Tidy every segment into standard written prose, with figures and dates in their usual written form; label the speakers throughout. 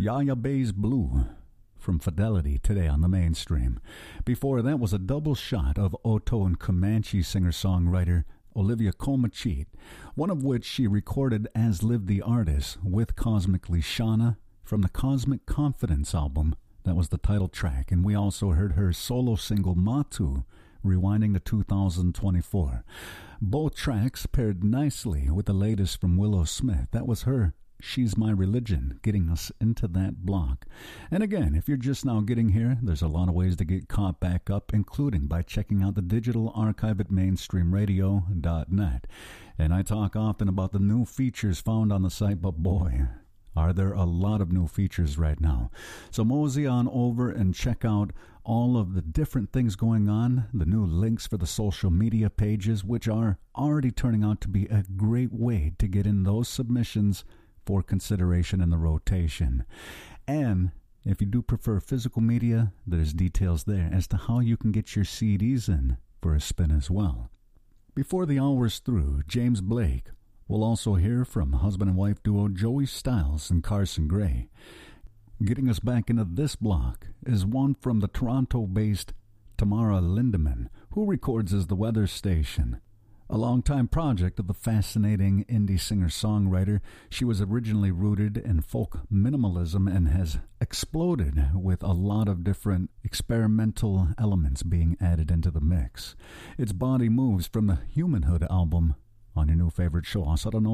Speaker 1: Yaya Bay's Blue from Fidelity today on the mainstream. Before that was a double shot of Otto and Comanche singer-songwriter Olivia Comachit, one of which she recorded as Live the Artist with Cosmically Shauna from the Cosmic Confidence album. That was the title track, and we also heard her solo single Matu, rewinding to 2024. Both tracks paired nicely with the latest from Willow Smith. That was her She's My Religion, getting us into that block. And again, if you're just now getting here, there's a lot of ways to get caught back up, including by checking out the digital archive at mainstreamradio.net. And I talk often about the new features found on the site, but boy, are there a lot of new features right now. So mosey on over and check out all of the different things going on, the new links for the social media pages, which are already turning out to be a great way to get in those submissions for consideration in the rotation. And if you do prefer physical media, there's details there as to how you can get your CDs in for a spin as well. Before the hour's through, James Blake will also hear from husband and wife duo Joey Styles and Carson Gray. Getting us back into this block is one from the Toronto-based Tamara Lindemann, who records as The Weather Station. A longtime project of the fascinating indie singer-songwriter, she was originally rooted in folk minimalism and has exploded with a lot of different experimental elements being added into the mix. Its body moves from the Humanhood album on your new favorite show. Sing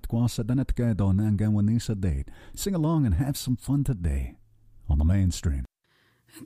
Speaker 1: along and have some fun today on the mainstream.